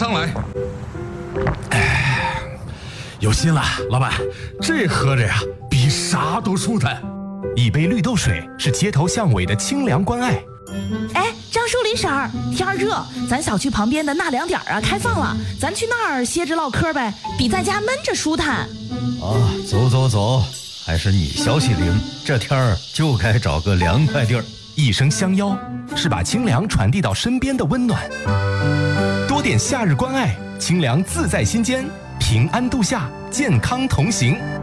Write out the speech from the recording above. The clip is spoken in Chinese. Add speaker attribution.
Speaker 1: 上来。
Speaker 2: 有心了，老板，这喝着呀，比啥都舒坦。
Speaker 3: 一杯绿豆水是街头巷尾的清凉关爱。
Speaker 4: 哎，张树林婶儿，天儿热，咱小区旁边的纳凉点啊开放了，咱去那儿歇着唠嗑呗，比在家闷着舒坦。
Speaker 5: 走走走，还是你消息灵，这天儿就该找个凉快地儿。
Speaker 3: 一声相邀，是把清凉传递到身边的温暖。多点夏日关爱，清凉自在心间，平安度夏，健康同行。